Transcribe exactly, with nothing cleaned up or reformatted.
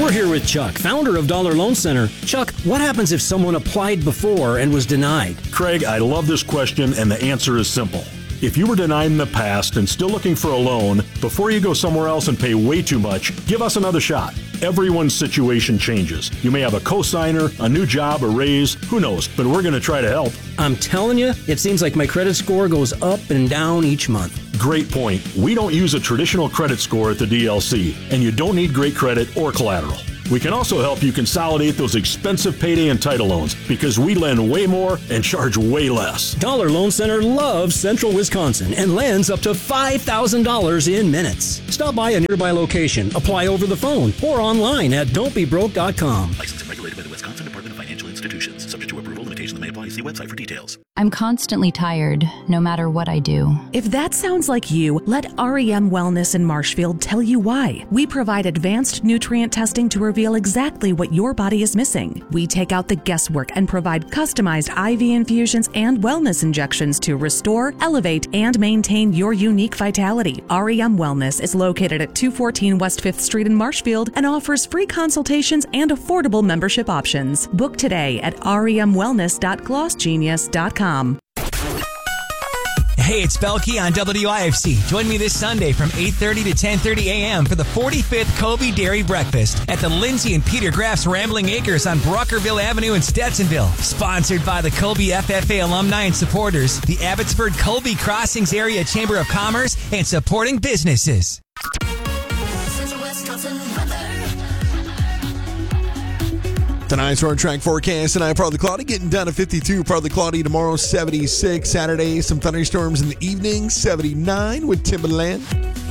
We're here with Chuck, founder of Dollar Loan Center. Chuck, what happens if someone applied before and was denied? Craig, I love this question, and the answer is simple. If you were denied in the past and still looking for a loan, before you go somewhere else and pay way too much, give us another shot. Everyone's situation changes. You may have a cosigner, a new job, a raise, who knows, but we're going to try to help. I'm telling you, it seems like my credit score goes up and down each month. Great point. We don't use a traditional credit score at the D L C, and you don't need great credit or collateral. We can also help you consolidate those expensive payday and title loans because we lend way more and charge way less. Dollar Loan Center loves Central Wisconsin and lends up to five thousand dollars in minutes. Stop by a nearby location, apply over the phone, or online at don't be broke dot com. Licensed and regulated by the Wisconsin Department of Financial Institutions. Subject to approval, limitations may apply. See website for details. I'm constantly tired, no matter what I do. If that sounds like you, let R E M Wellness in Marshfield tell you why. We provide advanced nutrient testing to reveal exactly what your body is missing. We take out the guesswork and provide customized I V infusions and wellness injections to restore, elevate, and maintain your unique vitality. R E M Wellness is located at two fourteen West fifth Street in Marshfield and offers free consultations and affordable membership options. Book today at rem wellness dot gloss genius dot com. Hey, it's Belkey on W I F C. Join me this Sunday from eight thirty to ten thirty a.m. for the forty-fifth Kobe Dairy Breakfast at the Lindsay and Peter Graff's Rambling Acres on Bruckerville Avenue in Stetsonville. Sponsored by the Kobe F F A alumni and supporters, the Abbotsford Colby Crossings Area Chamber of Commerce, and supporting businesses. Tonight's road track forecast tonight, partly cloudy, getting down to fifty-two, partly cloudy tomorrow, seventy-six. Saturday, some thunderstorms in the evening, seventy-nine with Timberland.